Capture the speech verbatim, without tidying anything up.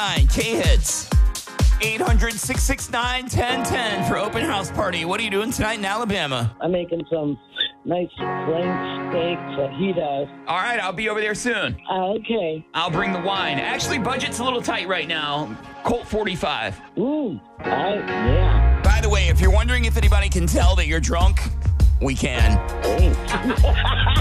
K-Hits. eight hundred, six six nine, one zero one zero for open house party. What are you doing tonight in Alabama? I'm making some nice flank steak fajitas. All right, I'll be over there soon. Uh, okay. I'll bring the wine. Actually, budget's a little tight right now. Colt forty-five. Ooh, I, yeah. By the way, if you're wondering if anybody can tell that you're drunk, we can. Thanks.